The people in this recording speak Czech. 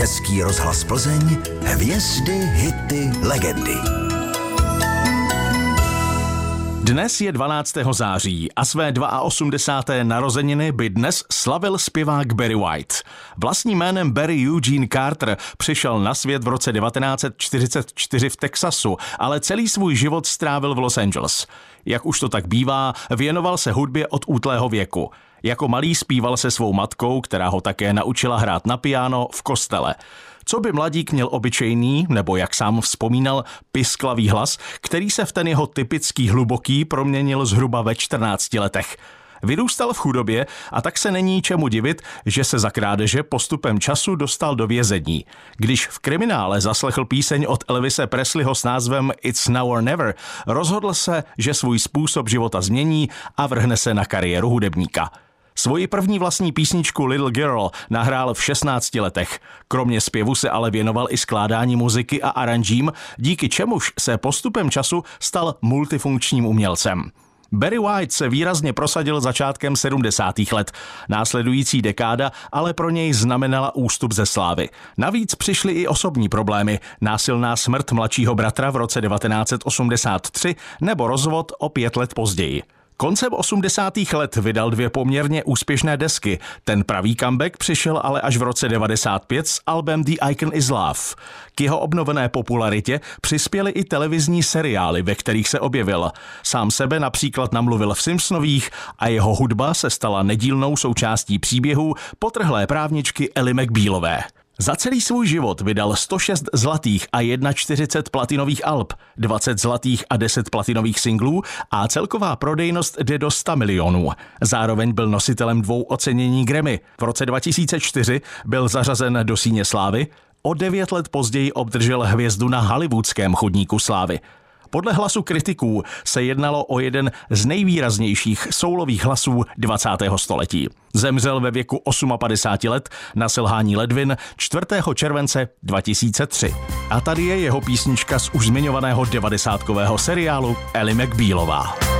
Český rozhlas Plzeň, hvězdy, hity, legendy. Dnes je 12. září a své 82. narozeniny by dnes slavil zpěvák Barry White. Vlastním jménem Barry Eugene Carter přišel na svět v roce 1944 v Texasu, ale celý svůj život strávil v Los Angeles. Jak už to tak bývá, věnoval se hudbě od útlého věku. Jako malý zpíval se svou matkou, která ho také naučila hrát na piano v kostele. Co by mladík měl obyčejný, nebo jak sám vzpomínal, pisklavý hlas, který se v ten jeho typický hluboký proměnil zhruba ve 14 letech. Vyrůstal v chudobě a tak se není čemu divit, že se za krádeže postupem času dostal do vězení. Když v kriminále zaslechl píseň od Elvise Presleyho s názvem It's Now or Never, rozhodl se, že svůj způsob života změní a vrhne se na kariéru hudebníka. Svoji první vlastní písničku Little Girl nahrál v 16 letech. Kromě zpěvu se ale věnoval i skládání muziky a aranžím, díky čemuž se postupem času stal multifunkčním umělcem. Barry White se výrazně prosadil začátkem 70. let. Následující dekáda ale pro něj znamenala ústup ze slávy. Navíc přišly i osobní problémy, násilná smrt mladšího bratra v roce 1983 nebo rozvod o 5 let později. Koncem 80. let vydal 2 poměrně úspěšné desky. Ten pravý comeback přišel ale až v roce 95 s albem The Icon Is Love. K jeho obnovené popularitě přispěly i televizní seriály, ve kterých se objevil. Sám sebe například namluvil v Simpsonových a jeho hudba se stala nedílnou součástí příběhů potrhlé právničky Ally McBealové. Za celý svůj život vydal 106 zlatých a 41 platinových alb, 20 zlatých a 10 platinových singlů a celková prodejnost jde do 100 milionů. Zároveň byl nositelem 2 ocenění Grammy. V roce 2004 byl zařazen do síně slávy, o 9 let později obdržel hvězdu na hollywoodském chodníku slávy. Podle hlasu kritiků se jednalo o jeden z nejvýraznějších soulových hlasů 20. století. Zemřel ve věku 58 let na selhání ledvin 4. července 2003. A tady je jeho písnička z už zmiňovaného 90kového seriálu Ally McBealová.